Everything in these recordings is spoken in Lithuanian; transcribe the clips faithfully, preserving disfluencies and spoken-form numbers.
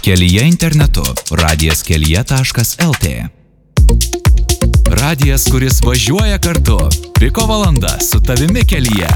Kelyje internetu radijas kelyje taškas el tė. Radijas, kuris važiuoja kartu. Piko valanda su tavimi kelyje.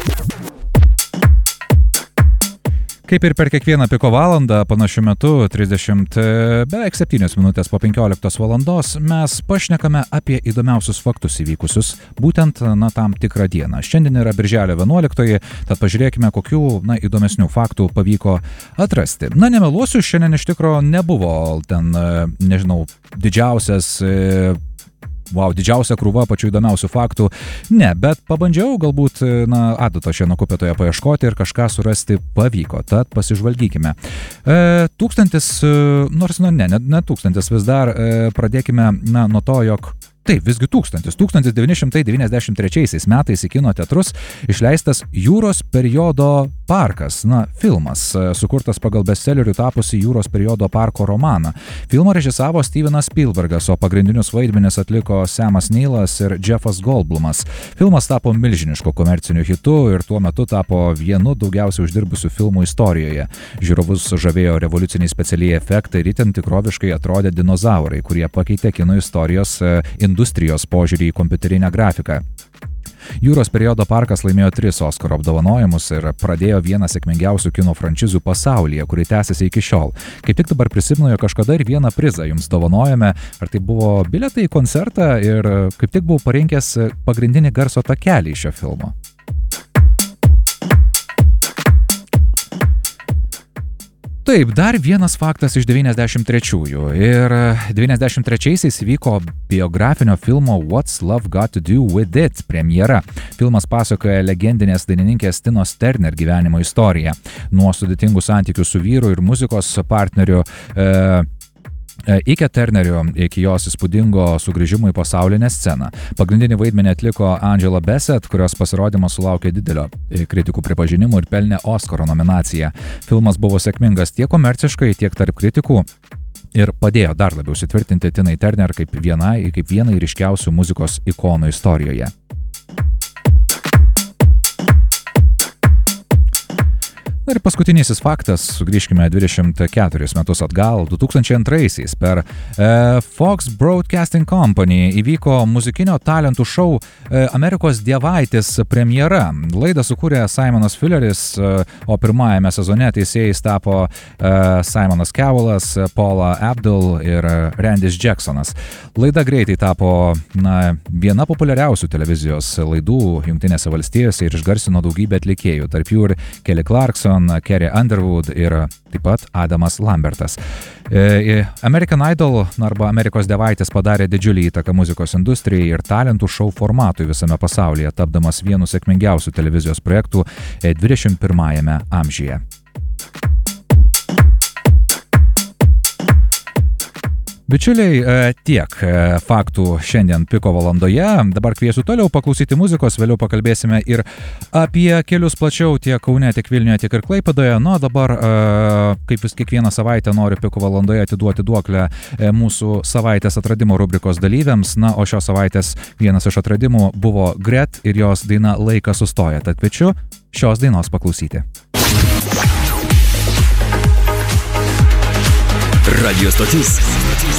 Kaip ir per kiekvieną piko valandą, panašiu metu, trisdešimt, beveik septynios minutės po penkioliktos valandos, mes pašnekame apie įdomiausius faktus įvykusius, būtent, na, tam tikrą dieną. Šiandien yra birželio vienuoliktoji, tad pažiūrėkime, kokių, na, įdomesnių faktų pavyko atrasti. Na, nemeluosiu, šiandien iš tikro nebuvo ten, nežinau, didžiausias... Wow, didžiausia krūva pačių įdomiausių faktų. Ne, bet pabandžiau galbūt, na, adato šiandien kupetoje paieškoti ir kažką surasti pavyko. Tad pasižvalgykime. E, tūkstantis, nors, nu, ne, ne, ne tūkstantis, vis dar e, pradėkime, na, nuo to, jog taip, visgi tūkstantis. tūkstantis devyni šimtai devyniasdešimt trečiaisiais metais į kino teatrus išleistas Jūros periodo parkas. Na, filmas, sukurtas pagal bestselleriu tapusi Jūros periodo parko romaną. Filmą režisavo Stevenas Spielbergas, o pagrindinius vaidmenis atliko Samas Neilas ir Jeffas Goldblumas. Filmas tapo milžinišku komerciniu hitu ir tuo metu tapo vienu daugiausiai uždirbusių filmų istorijoje. Žiūrovus žavėjo revoliuciniai specialiai efektai ir itin tikroviškai atrodė dinozaurai, kurie pakeitė kino istorijos industrijos požiūrį į kompiuterinę grafiką. Jūros periodo parkas laimėjo tris Oskaro apdovanojimus ir pradėjo vieną sėkmingiausių kino frančizų pasaulyje, kuri tęsiasi iki šiol. Kaip tik dabar prisimenu, jog kažkada ir vieną prizą jums dovanojame, ar tai buvo bilietai į koncertą ir kaip tik buvau parinkęs pagrindinį garso takelį šio filmo. Taip, dar vienas faktas iš devyniasdešimt trečiųjų. Ir devyniasdešimt trečiaisiais vyko biografinio filmo What's Love Got to Do With It premjera. Filmas pasakoja legendinės dainininkės Tinos Turner gyvenimo istoriją. Nuo sudėtingų santykių su vyru ir muzikos partneriu e, Ike Turnerio iki jos įspūdingo sugrįžimo į pasaulinę sceną. Pagrindinį vaidmenį atliko Angela Bassett, kurios pasirodymas sulaukė didelio kritikų pripažinimo ir pelnė Oskaro nominaciją. Filmas buvo sėkmingas tiek komerciškai, tiek tarp kritikų ir padėjo dar labiau sutvirtinti Tinai Turner kaip vienai, kaip vienai ryškiausių muzikos ikonų istorijoje. Na ir paskutinysis faktas, sugrįžkime dvidešimt keturis metus atgal, du tūkstančiai antraisiais per e, Fox Broadcasting Company įvyko muzikinio talentų šou e, Amerikos dievaitės premjera. Laidą sukūrė Simonas Filleris, e, o pirmajame sezone teisėjais tapo e, Simonas Cowellas, Paula Abdul ir Randis Jacksonas. Laida greitai tapo, na, viena populiariausių televizijos laidų Jungtinėse valstijose ir išgarsino daugybę atlikėjų, tarp jų ir Kelly Clarkson, Carrie Underwood ir taip pat Adamas Lambertas. American Idol arba Amerikos dievaitės padarė didžiulį įtaką muzikos industrijai ir talentų šou formatui visame pasaulyje, tapdamas vienu sėkmingiausių televizijos projektų dvidešimt pirmajame amžiuje. Bičiuliai, tiek faktų šiandien piko valandoje. Dabar kviesiu toliau paklausyti muzikos, vėliau pakalbėsime ir apie kelius plačiau tiek Kaune, tiek Vilniuje, tiek ir Klaipėdoje. Na, dabar, kaip vis kiekvieną savaitę, noriu piko valandoje atiduoti duoklę mūsų savaitės atradimo rubrikos dalyviams. Na, o šios savaitės vienas iš atradimų buvo Gret ir jos daina Laikas sustoja. Tad kviečiu šios dainos paklausyti. Radio stotis